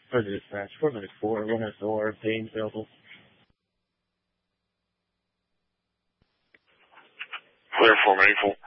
For the dispatch, 4 minutes 4, 1 has door, Payne available. Clear 4 minutes 4.